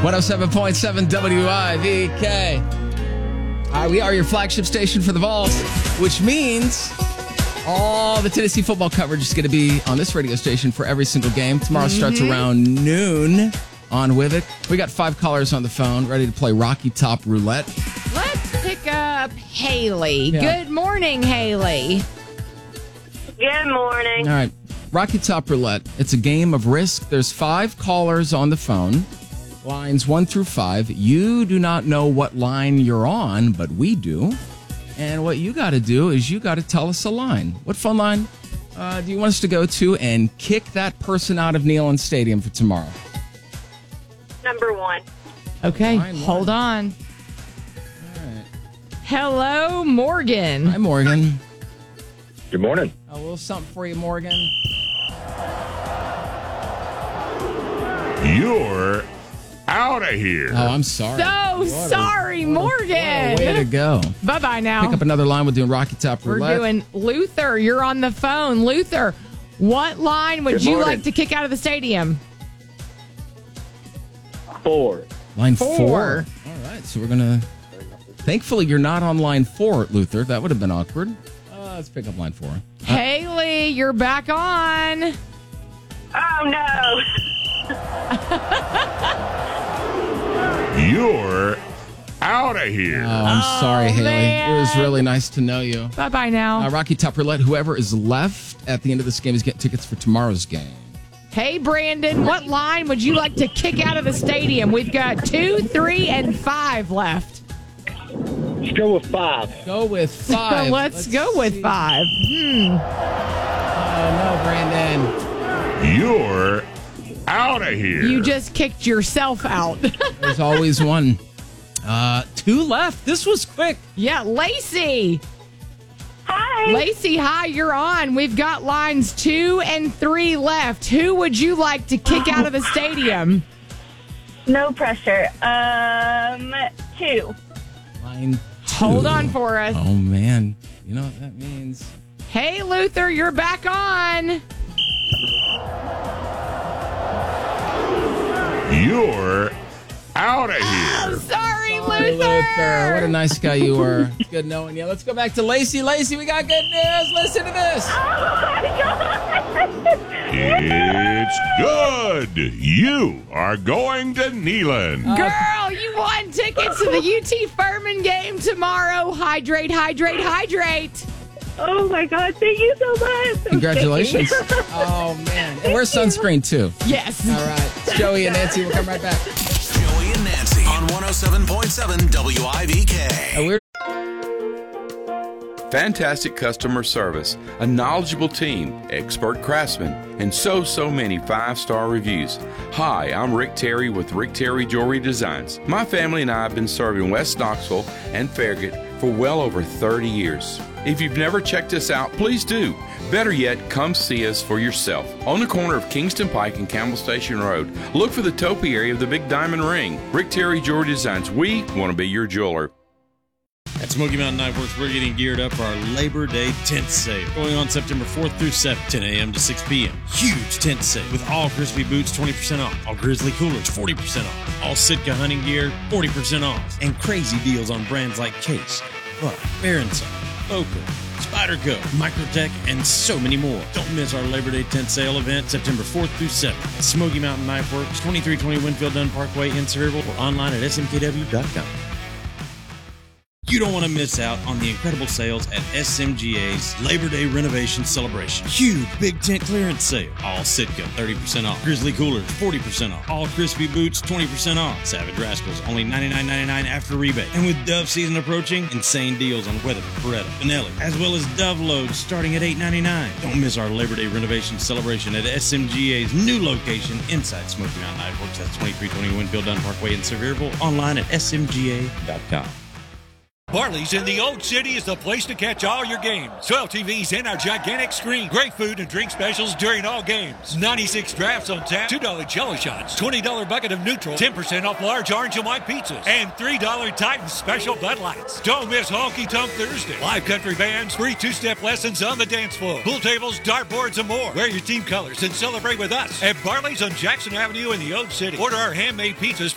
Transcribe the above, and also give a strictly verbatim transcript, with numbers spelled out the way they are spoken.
one oh seven point seven W I V K. Uh, we are your flagship station for the Vols, which means all the Tennessee football coverage is going to be on this radio station for every single game. Tomorrow mm-hmm. starts around noon on With It. We got five callers on the phone ready to play Rocky Top Roulette. Let's pick up Haley. Yeah. Good morning, Haley. Good morning. All right. Rocky Top Roulette. It's a game of Risk. There's five callers on the phone. Lines one through five. You do not know what line you're on, but we do. And what you got to do is you got to tell us a line. What phone line uh, do you want us to go to and kick that person out of Neyland Stadium for tomorrow? Number one. Okay, Line hold one. on. All right. Hello, Morgan. Hi, Morgan. Good morning. A little something for you, Morgan. You're out of here. Oh, I'm sorry. So What sorry, a, what Morgan. A, what a way to go. Bye-bye now. Pick up another line. We're doing Rocky Top We're Roulette. doing Luther. You're on the phone. Luther, what line would Good you morning. like to kick out of the stadium? Four. Line Four. four. All right, so we're going to... Thankfully, you're not on line four, Luther. That would have been awkward. Uh, let's pick up line four. Uh, Haley, you're back on. Oh, no. You're out of here. Oh, I'm sorry, Haley. man. It was really nice to know you. Bye-bye now. Uh, Rocky Top Roulette, whoever is left at the end of this game is getting tickets for tomorrow's game. Hey, Brandon, what line would you like to kick out of the stadium? We've got two, three, and five left. Let's go with five. Go with five. Let's, go with see. five. Hmm. Oh, no, Brandon. You're out of here. You just kicked yourself out. There's always one. Uh, two left. This was quick. Yeah, Lacey. Hi. Lacey, hi, you're on. We've got lines two and three left. Who would you like to kick out of the stadium? No pressure. Um, two. Line two. Hold on for us. Oh, man. You know what that means? Hey, Luther, you're back on. You're out of I'm here. sorry, Hey, Luther. Luther. What a nice guy you were. It's good knowing you. Let's go back to Lacey. Lacey, we got good news. Listen to this. It's good. You are going to Neyland. Girl, you won tickets to the U T Furman game tomorrow. Hydrate, hydrate, hydrate. Oh, my God. Thank you so much. Congratulations. Oh, man. And wear sunscreen, too. Yes. All right. It's Joey and Nancy. We'll come right back. Joey and Nancy on one oh seven point seven W I V K. Uh, we're Fantastic customer service, a knowledgeable team, expert craftsmen, and so, so many five-star reviews. Hi, I'm Rick Terry with Rick Terry Jewelry Designs. My family and I have been serving West Knoxville and Farragut for well over thirty years. If you've never checked us out, please do. Better yet, come see us for yourself. On the corner of Kingston Pike and Campbell Station Road, look for the Topi area of the Big Diamond Ring. Rick Terry Jewelry Designs. We want to be your jeweler. At Smoky Mountain Knife Works, we're getting geared up for our Labor Day tent sale. Going on September fourth through seventh, ten a.m. to six p.m. Huge tent sale with all crispy boots twenty percent off, all Grizzly coolers forty percent off, all Sitka hunting gear forty percent off, and crazy deals on brands like Case, Buck, Berenson, Boca, Spyderco, Microtech, and so many more. Don't miss our Labor Day tent sale event September fourth through seventh at Smoky Mountain Knife Works, twenty-three twenty Winfield Dunn Parkway in Sevierville, or online at S M K W dot com. You don't want to miss out on the incredible sales at S M G A's Labor Day Renovation Celebration. Huge big tent clearance sale. All Sitka, thirty percent off. Grizzly coolers, forty percent off. All crispy boots, twenty percent off. Savage Rascals, only ninety-nine ninety-nine after rebate. And with Dove season approaching, insane deals on Weatherford, Beretta, Benelli, as well as Dove loads starting at eight ninety-nine. Don't miss our Labor Day Renovation Celebration at S M G A's new location inside Smoky Mountain Knife Works. That's twenty-three twenty Winfield Dunn Parkway in Sevierville. Online at S M G A dot com. Barley's in the Old City is the place to catch all your games. twelve T Vs and our gigantic screen. Great food and drink specials during all games. ninety-six drafts on tap. two dollar Jello shots. twenty dollar bucket of neutral. ten percent off large orange and white pizzas. And three dollar Titan special Bud Lights. Don't miss Honky Tonk Thursday. Live country bands, free two-step lessons on the dance floor. Pool tables, dartboards, and more. Wear your team colors and celebrate with us at Barley's on Jackson Avenue in the Old City. Order our handmade pizzas